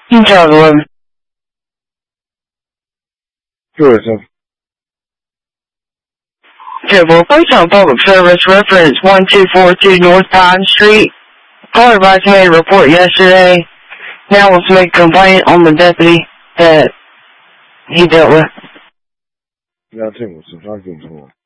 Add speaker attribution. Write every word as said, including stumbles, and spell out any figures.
Speaker 1: Details eleven.
Speaker 2: Good, sir.
Speaker 1: Table Photon Public Service Reference one two four two North Pine Street. Caller advice made a report yesterday. Now let's make a complaint on the deputy that he dealt with.
Speaker 2: Now, Tim, what's the talking to?